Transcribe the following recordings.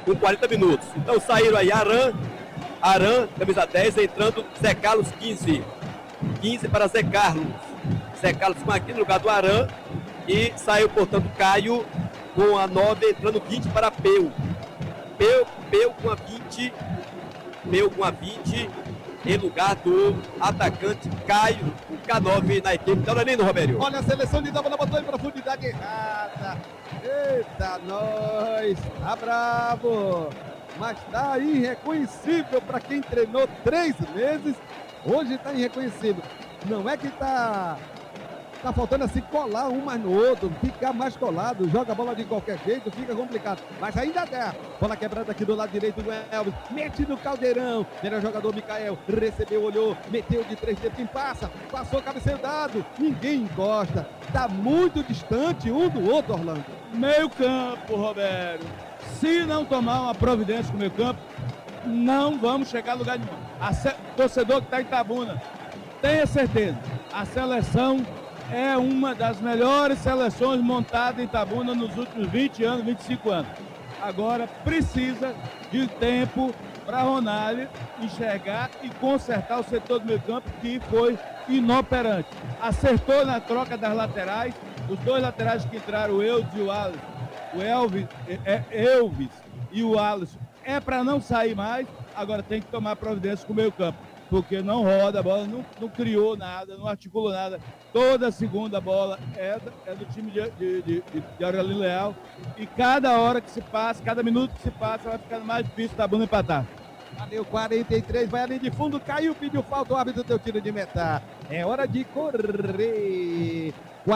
com 40 minutos. Então saíram aí Aran, camisa 10, entrando Zé Carlos, 15 para Zé Carlos. Zé Carlos aqui no lugar do Aran. E saiu, portanto, Caio com a 9, entrando 20 para Peu. Peu com a 20. Peu com a 20, em lugar do atacante Caio, o K9 na equipe. Tá olhando, Robério? Olha a seleção de Itabuna, botou em profundidade errada. Eita, nós. Tá bravo. Mas tá irreconhecível para quem treinou 3 meses. Hoje tá irreconhecível. Não é que tá faltando assim colar um mais no outro, ficar mais colado, joga a bola de qualquer jeito, fica complicado. Mas ainda dá. Bola quebrada aqui do lado direito do Elvis, mete no caldeirão. Melhor jogador Micael, recebeu, olhou, meteu de 3 dedos, quem passa, passou, cabeceio dado, ninguém encosta. Tá muito distante um do outro, Orlando. Meio campo, Roberto. Se não tomar uma providência com o meio campo, não vamos chegar a lugar nenhum. Torcedor que está em Itabuna, tenha certeza, a seleção é uma das melhores seleções montadas em Itabuna nos últimos 20 anos, 25 anos. Agora precisa de tempo para Ronaldo enxergar e consertar o setor do meio campo que foi inoperante. Acertou na troca das laterais, os 2 laterais que entraram, o Elvis e o Alisson. O Elvis e o Alisson é para não sair mais, agora tem que tomar providência com o meio campo. Porque não roda a bola, não criou nada, não articulou nada. Toda a segunda bola é do time de Aurelino Leal. E cada hora que se passa, cada minuto que se passa, vai ficando mais difícil Itabuna empatar. Valeu, 43, vai ali de fundo, caiu, pediu falta, o árbitro deu tiro de meta. É hora de correr.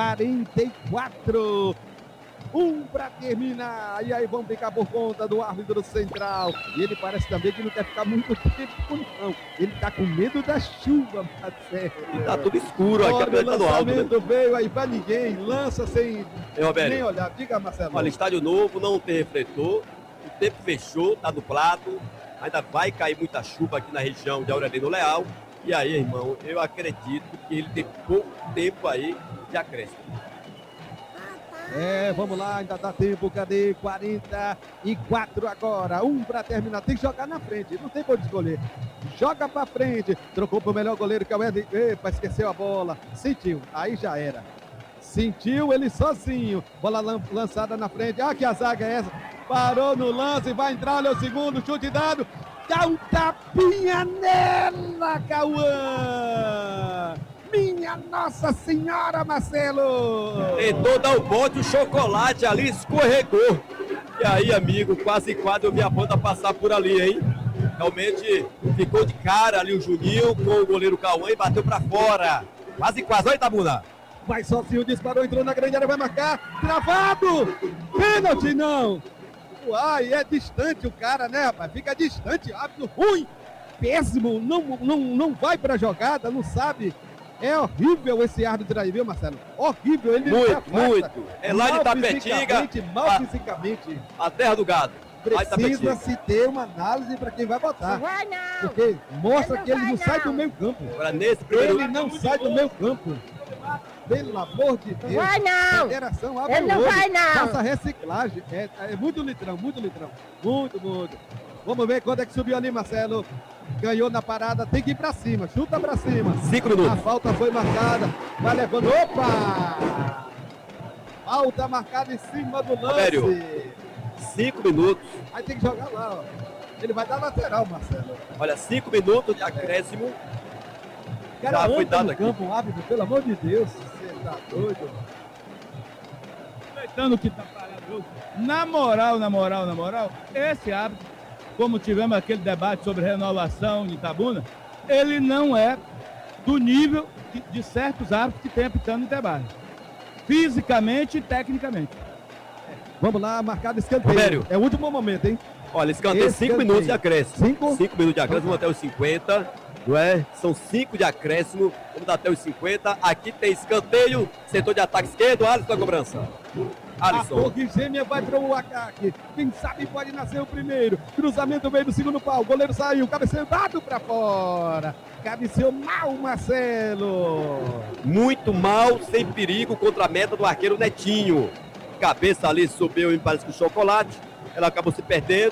44. 1 para terminar, e aí vamos ficar por conta do árbitro central, e ele parece também que não quer ficar muito tempo não, ele tá com medo da chuva, Marcelo. E tá tudo escuro aqui, o tá no alto, né? veio aí pra ninguém, lança sem nem olhar, diga, Marcelo. Olha, estádio novo, não tem refletor, o tempo fechou, tá nublado, ainda vai cair muita chuva aqui na região de Aurelino Leal, e aí, irmão, eu acredito que ele tem pouco tempo aí de acréscimo. Vamos lá, ainda dá tempo, cadê? 44 agora, 1 para terminar, tem que jogar na frente, não tem por onde escolher. Joga para frente, trocou pro melhor goleiro que é o Wesley, epa, esqueceu a bola, sentiu, aí já era. Sentiu ele sozinho, bola lançada na frente, que a zaga é essa, parou no lance, vai entrar, olha o segundo, chute dado, dá um tapinha nela, Cauã! Minha Nossa Senhora, Marcelo! Tentou dar o bote, o chocolate ali escorregou. E aí, amigo, quase eu vi a ponta passar por ali, hein? Realmente ficou de cara ali o Juninho com o goleiro Cauã e bateu pra fora. Quase. Olha, Itabuna. Vai sozinho, disparou, entrou na grande área, vai marcar. Travado! Pênalti, não! Uai, é distante o cara, né, rapaz? Fica distante, árbitro ruim, péssimo, não vai pra jogada, não sabe. É horrível esse árbitro aí, viu, Marcelo? Horrível, ele muito. É lá de Tapetinga. Mal fisicamente. A terra do gado. Precisa-se ter uma análise para quem vai votar. Não vai não. Porque mostra que ele não sai do meio campo. Agora, nesse primeiro... Ele não sai do meio campo. Pelo amor de Deus. Não vai não. Federação, abre Ele não vai não. Faça reciclagem. É muito litrão, muito litrão. Muito. Vamos ver quando é que subiu ali, Marcelo. Ganhou na parada, tem que ir pra cima, chuta pra cima. 5 minutos. A falta foi marcada, vai levando, opa! Falta marcada em cima do lance. Robério, 5 minutos. Aí tem que jogar lá, ó. Ele vai dar lateral, Marcelo. Olha, 5 minutos de acréscimo. Cara, já foi dado aqui. Campo, árbitro, pelo amor de Deus, você tá doido. Aproveitando que tá parado, na moral, esse árbitro, como tivemos aquele debate sobre renovação de Itabuna, ele não é do nível de certos árbitros que tem apitando em debate. Fisicamente e tecnicamente. Vamos lá, marcado escanteio. Robério. É o último momento, hein? Olha, escanteio 5 minutos de acréscimo. 5 minutos de acréscimo até os 50. Não é? São 5 de acréscimo. Vamos dar até os 50. Aqui tem escanteio. Setor de ataque esquerdo. Alisson, a cobrança. Alisson. A Torre Gêmea vai para o ataque. Quem sabe pode nascer o primeiro. Cruzamento veio do segundo pau. O goleiro saiu. Cabeceio dado para fora. Cabeceou mal, Marcelo. Muito mal, sem perigo contra a meta do arqueiro Netinho. Cabeça ali subiu, me parece que o chocolate. Ela acabou se perdendo.